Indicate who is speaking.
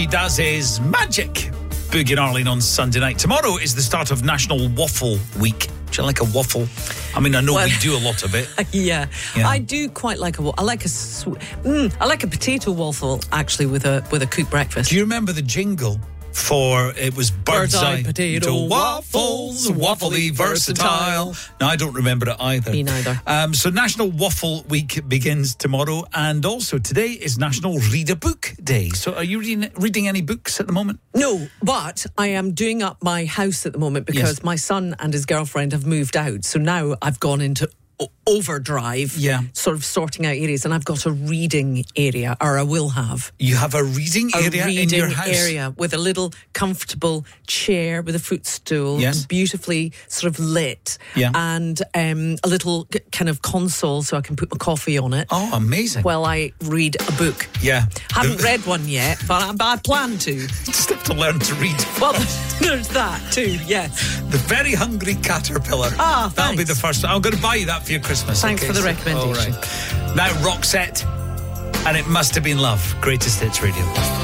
Speaker 1: He does his magic. Boogie and Arlene on Sunday night. Tomorrow is the start of National Waffle Week. Do you like a waffle? I mean, I know we do a lot of it.
Speaker 2: Yeah. I do quite like a. I like a potato waffle actually with a cooked breakfast.
Speaker 1: Do you remember the jingle for it was Bird's Eye
Speaker 2: potato
Speaker 1: waffles, waffly versatile? No, I don't remember it either.
Speaker 2: Me neither.
Speaker 1: So National Waffle Week begins tomorrow, and also today is National Read a Book Day. So are you reading any books at the moment?
Speaker 2: No, but I am doing up my house at the moment because my son and his girlfriend have moved out. So now I've gone into overdrive, sort of sorting out areas, and I've got a reading area, or I will have.
Speaker 1: You have a reading area in your house?
Speaker 2: A reading area with a little comfortable chair with a footstool, beautifully sort of lit, and a little kind of console so I can put my coffee on it.
Speaker 1: Oh, amazing.
Speaker 2: While I read a book.
Speaker 1: Yeah.
Speaker 2: Haven't read one yet, but I plan to.
Speaker 1: Just have to learn to read.
Speaker 2: Well, there's that too, yes.
Speaker 1: The Very Hungry Caterpillar.
Speaker 2: Ah,
Speaker 1: that'll be the first one. I'm going to buy you that for your Christmas.
Speaker 2: Thanks for the recommendation.
Speaker 1: All right. Now, Roxette, and It Must Have Been Love. Greatest Hits Radio.